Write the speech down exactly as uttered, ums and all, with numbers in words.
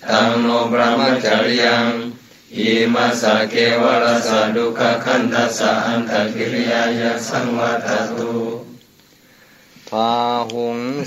ตังโนบรมจริยังอิมัสสะเกวรสะดุขขันธัสสะอันตกิริยายะสังวัตตุพาหุง